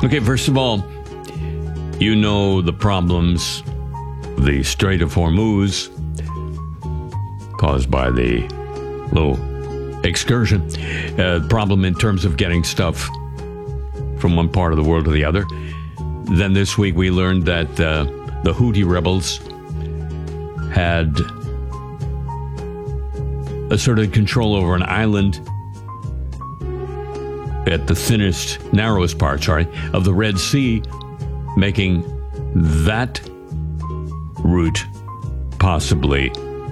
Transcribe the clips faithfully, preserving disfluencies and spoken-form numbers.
Okay, first of all, you know the problems, the Strait of Hormuz, caused by the little excursion. Uh, problem in terms of getting stuff from one part of the world to the other. Then this week we learned that uh, the Houthi rebels had asserted control over an island at the thinnest, narrowest part, sorry, of the Red Sea, making that route possibly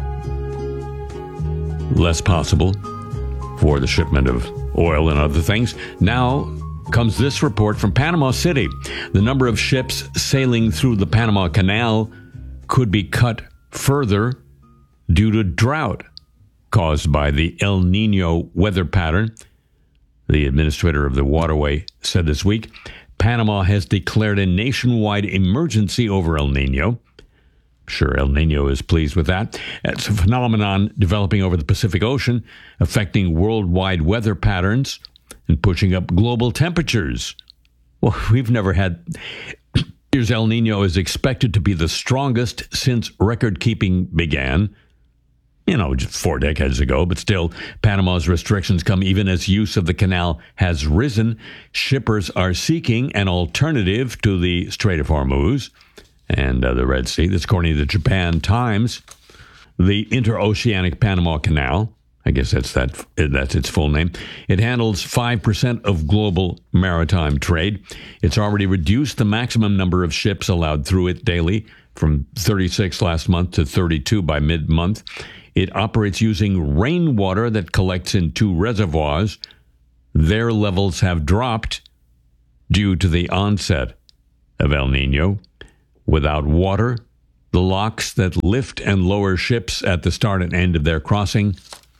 less possible for the shipment of oil and other things. Now comes this report from Panama City. The number of ships sailing through the Panama Canal could be cut further due to drought caused by the El Nino weather pattern. The administrator of the waterway said this week, Panama has declared a nationwide emergency over El Nino. I'm sure El Nino is pleased with that. It's a phenomenon developing over the Pacific Ocean, affecting worldwide weather patterns and pushing up global temperatures. Well, we've never had... Here's El Nino is expected to be the strongest since record-keeping began. You know, just four decades ago, but still, Panama's restrictions come even as use of the canal has risen. Shippers are seeking an alternative to the Strait of Hormuz and uh, the Red Sea. That's according to the Japan Times. The Interoceanic Panama Canal, I guess that's that. That's its full name. It handles five percent of global maritime trade. It's already reduced the maximum number of ships allowed through it daily from thirty-six last month to thirty-two by mid-month. It operates using rainwater that collects in two reservoirs. Their levels have dropped due to the onset of El Nino. Without water, the locks that lift and lower ships at the start and end of their crossing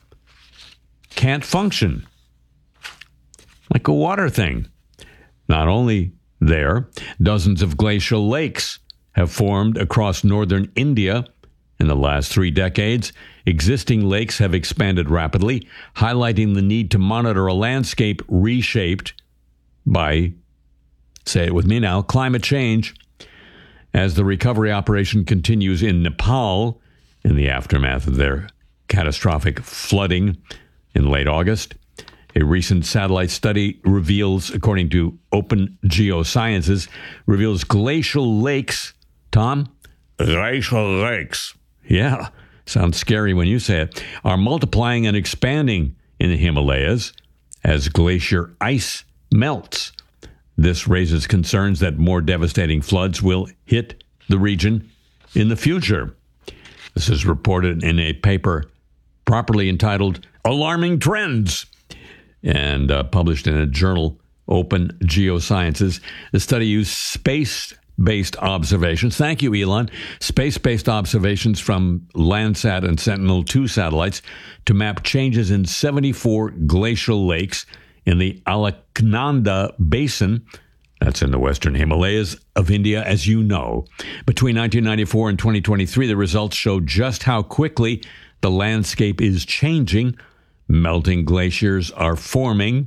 can't function. Like a water thing. Not only there, dozens of glacial lakes have formed across northern India in the last three decades. Existing lakes have expanded rapidly, highlighting the need to monitor a landscape reshaped by, say it with me now, climate change. As the recovery operation continues in Nepal in the aftermath of their catastrophic flooding in late August, a recent satellite study reveals, according to Open Geosciences, reveals glacial lakes, Tom? Glacial lakes. Yeah, sounds scary when you say it, are multiplying and expanding in the Himalayas as glacier ice melts. This raises concerns that more devastating floods will hit the region in the future. This is reported in a paper properly entitled Alarming Trends and uh, published in a journal, Open Geosciences. The study used space-based observations. Thank you, Elon. Space-based observations from Landsat and Sentinel two satellites to map changes in seventy-four glacial lakes in the Alaknanda Basin. That's in the western Himalayas of India, as you know. Between nineteen ninety-four and twenty twenty-three, the results show just how quickly the landscape is changing. Melting glaciers are forming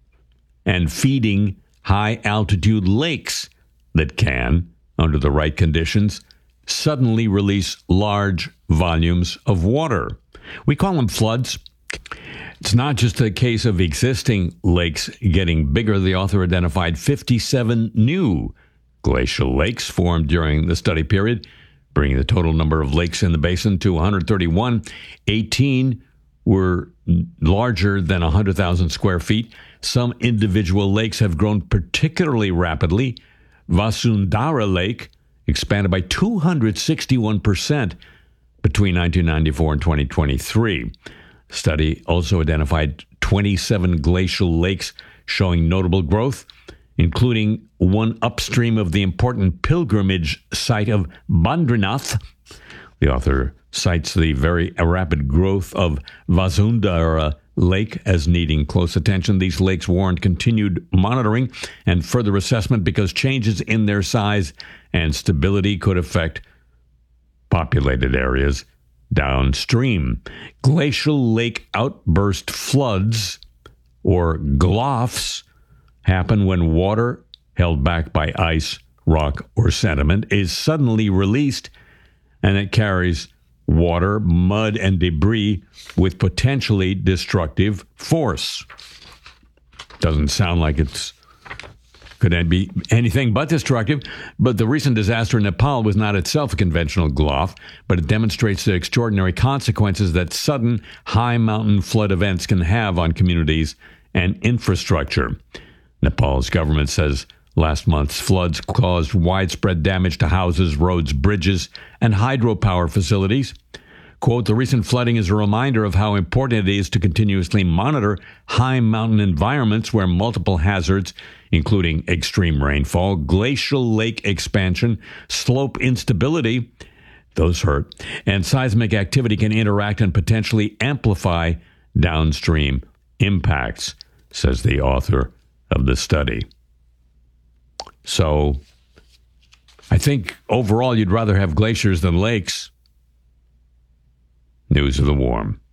and feeding high-altitude lakes that can, under the right conditions, suddenly release large volumes of water. We call them floods. It's not just a case of existing lakes getting bigger. The author identified fifty-seven new glacial lakes formed during the study period, bringing the total number of lakes in the basin to one hundred thirty-one. eighteen were larger than one hundred thousand square feet. Some individual lakes have grown particularly rapidly. Vasundhara Lake expanded by two hundred sixty-one percent between nineteen ninety-four and twenty twenty-three. The study also identified twenty-seven glacial lakes showing notable growth, including one upstream of the important pilgrimage site of Badrinath. The author cites the very rapid growth of Vasundhara Lake as needing close attention. These lakes warrant continued monitoring and further assessment because changes in their size and stability could affect populated areas downstream. Glacial lake outburst floods, or G L O Fs, happen when water held back by ice, rock, or sediment, is suddenly released, and it carries water, mud, and debris with potentially destructive force. Doesn't sound like it's could be anything but destructive, but the recent disaster in Nepal was not itself a conventional gulf, but it demonstrates the extraordinary consequences that sudden high mountain flood events can have on communities and infrastructure. Nepal's government says last month's floods caused widespread damage to houses, roads, bridges, and hydropower facilities. Quote, the recent flooding is a reminder of how important it is to continuously monitor high mountain environments where multiple hazards, including extreme rainfall, glacial lake expansion, slope instability, those hurt, and seismic activity can interact and potentially amplify downstream impacts, says the author of the study. So I think overall you'd rather have glaciers than lakes. News of the Warm.